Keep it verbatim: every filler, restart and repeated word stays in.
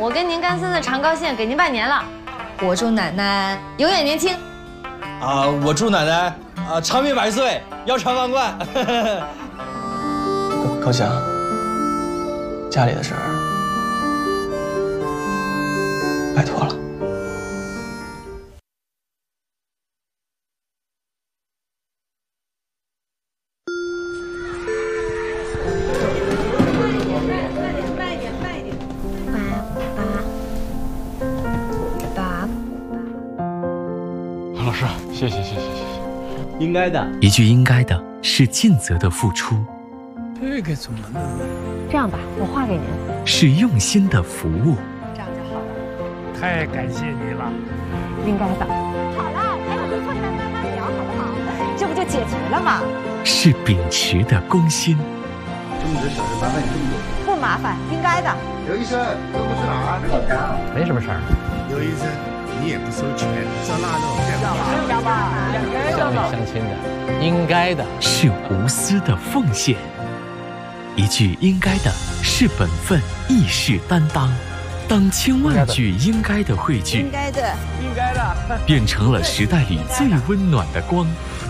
我跟您干孙子常高兴，给您拜年了。我祝奶奶永远年轻。 啊，我祝奶奶啊长命百岁，腰缠万贯。 高高翔，家里的事儿，拜托了。 老师，谢谢谢谢谢谢， 应该的， 一句应该的是尽责的付出， 这个怎么弄？ 这样吧，我画给您。 是用心的服务， 这样就好了。 太感谢你了， 应该的。好了，还有对错再慢慢聊，好不好？这不就解决了吗？ 是秉持的公心， 这么多小事麻烦你这么多， 不麻烦，应该的。 刘医生，这不是哪儿？ 没什么事儿。 刘医生，你也不收钱，这腊肉这样乡里乡亲的，应该的， 是无私的奉献。一句应该的是本分，亦是担当。当千万句应该的汇聚， 应该的， 应该的， 变成了时代里最温暖的光。